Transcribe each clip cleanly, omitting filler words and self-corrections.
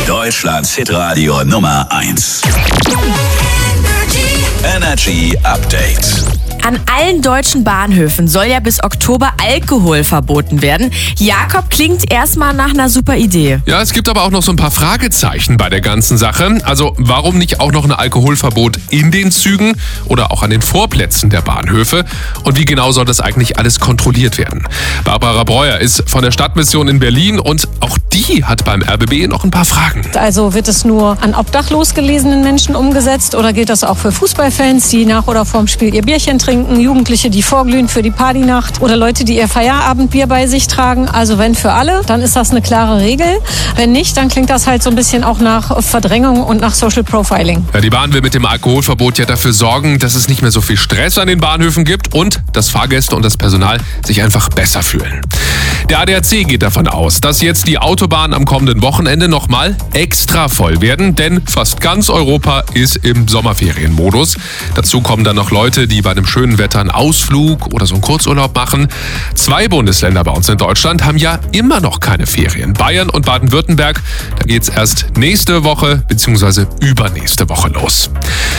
Deutschlands Hitradio Nummer 1. Energy Update. An allen deutschen Bahnhöfen soll ja bis Oktober Alkohol verboten werden. Jakob, klingt erstmal nach einer super Idee. Ja, es gibt aber auch noch so ein paar Fragezeichen bei der ganzen Sache. Also warum nicht auch noch ein Alkoholverbot in den Zügen oder auch an den Vorplätzen der Bahnhöfe? Und wie genau soll das eigentlich alles kontrolliert werden? Barbara Breuer ist von der Stadtmission in Berlin und auch die hat beim RBB noch ein paar Fragen. Also wird es nur an obdachlos gelesenen Menschen umgesetzt oder gilt das auch für Fußballfans, die nach oder vorm Spiel ihr Bierchen trinken, Jugendliche, die vorglühen für die Partynacht oder Leute, die ihr Feierabendbier bei sich tragen? Also wenn für alle, dann ist das eine klare Regel. Wenn nicht, dann klingt das halt so ein bisschen auch nach Verdrängung und nach Social Profiling. Ja, die Bahn will mit dem Alkoholverbot ja dafür sorgen, dass es nicht mehr so viel Stress an den Bahnhöfen gibt und dass Fahrgäste und das Personal sich einfach besser fühlen. Der ADAC geht davon aus, dass jetzt die Autobahnen am kommenden Wochenende nochmal extra voll werden, denn fast ganz Europa ist im Sommerferienmodus. Dazu kommen dann noch Leute, die bei einem schönen Wetter einen Ausflug oder so einen Kurzurlaub machen. 2 Bundesländer bei uns in Deutschland haben ja immer noch keine Ferien. Bayern und Baden-Württemberg, da geht's erst nächste Woche bzw. übernächste Woche los.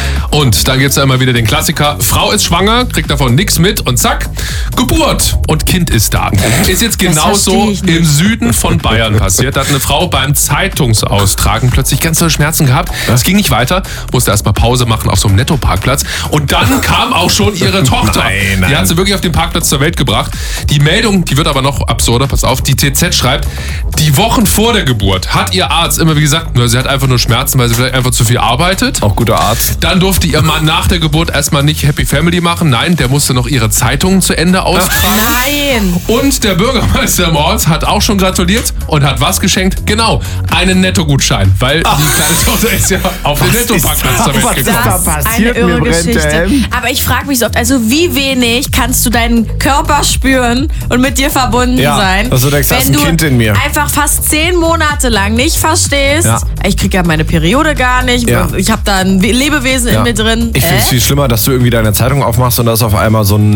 Und dann gibt's ja immer wieder den Klassiker, Frau ist schwanger, kriegt davon nichts mit und zack, Geburt und Kind ist da. Ist jetzt genauso im Süden von Bayern passiert. Da hat eine Frau beim Zeitungsaustragen plötzlich ganz dolle Schmerzen gehabt. Es ging nicht weiter, musste erstmal Pause machen auf so einem Netto-Parkplatz. Und dann kam auch schon ihre Tochter. Nein. Die hat sie wirklich auf den Parkplatz zur Welt gebracht. Die Meldung, die wird aber noch absurder, pass auf, die TZ schreibt, die Wochen vor der Geburt hat ihr Arzt immer wie gesagt, sie hat einfach nur Schmerzen, weil sie vielleicht einfach zu viel arbeitet. Auch guter Arzt. Dann durfte ihr Mann nach der Geburt erstmal nicht Happy Family machen. Nein, der musste noch ihre Zeitungen zu Ende austragen. Nein! Und der Bürgermeister im Ort hat auch schon gratuliert und hat was geschenkt? Genau, einen Nettogutschein, weil die kleine Tochter ist ja auf den Netto-Parkplatz zur Welt gekommen. Das ist eine irre Geschichte. Aber ich frage mich so oft, also wie wenig kannst du deinen Körper spüren und mit dir verbunden sein, also da ist wenn ein du Kind in mir. einfach fast 10 Monate lang nicht verstehst, ich kriege ja meine Periode gar nicht, ich habe da ein Lebewesen in mir drin. Ich finde es viel schlimmer, dass du irgendwie deine Zeitung aufmachst und da ist auf einmal so ein